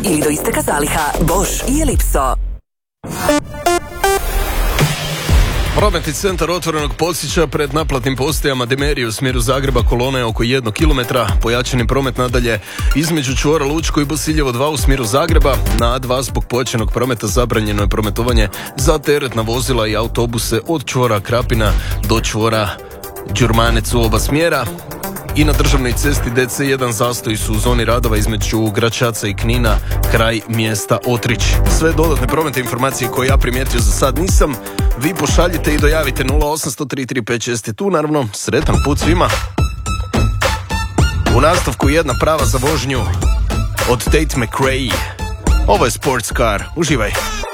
ili do isteka zaliha. Bosch i Ellipso. Prometni centar otvorenog podsjeća pred naplatnim postajama Demerije u smjeru Zagreba, kolona je oko 1 km, pojačani promet nadalje između čvora Lučko i Bosiljevo 2 u smjeru Zagreba. Na A2 zbog pojačanog prometa zabranjeno je prometovanje za teretna vozila i autobuse od čvora Krapina do čvora Đurmanec u oba smjera. I na državnoj cesti DC1 zastoji su u zoni radova između Gračaca i Knina, kraj mjesta Otrić. Sve dodatne prometne informacije koje ja primijetio za sad nisam, vi pošaljite i dojavite 0800 335 je tu, naravno, sretan put svima. U nastavku jedna prava za vožnju od Tate McRae. Ovo je Sports Car, uživaj.